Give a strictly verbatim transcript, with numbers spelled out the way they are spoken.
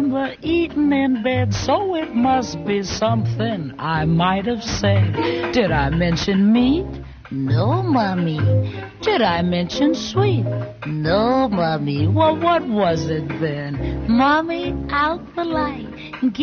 remember eating in bed, so it must be something I might have said. Did I mention meat? No, Mommy. Did I mention sweet? No, Mommy. Well, what was it then? Mommy, out the light.